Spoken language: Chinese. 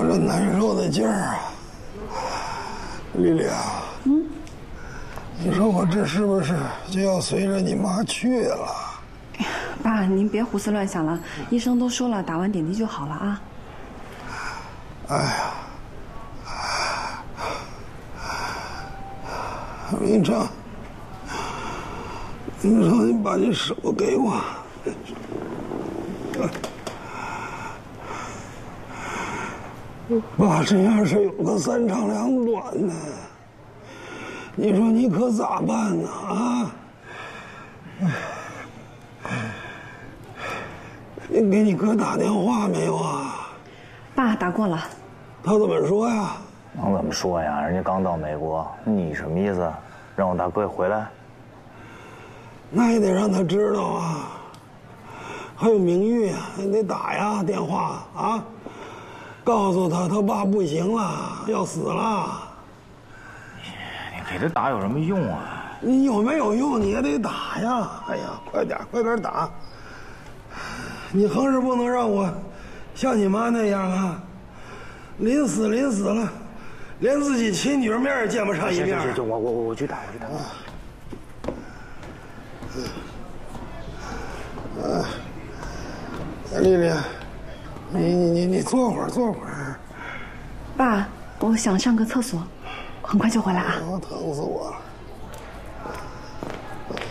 我这难受的劲儿啊，丽丽啊，你说我这是不是就要随着你妈去了？ 爸，您别胡思乱想了，医生都说了，打完点滴就好了啊。 哎呀，明成，你把你手给我。爸，这要是有个3长2短呢，你说你可咋办呢？啊？你给你哥打电话没有啊？ 爸打过了。 他怎么说呀？ 能怎么说呀？人家刚到美国，你什么意思？让我大哥回来？ 那也得让他知道啊。还有名誉啊，你得打呀电话啊，告诉他爸不行了，要死了。 你给他打有什么用啊？ 你有没有用你也得打呀！哎呀，快点打！你横是不能让我像你妈那样啊，临死了，连自己亲女儿面也见不上一面。 行，我去打。 丽丽，你坐会儿。 爸，我想上个厕所，很快就回来啊。 疼死我了。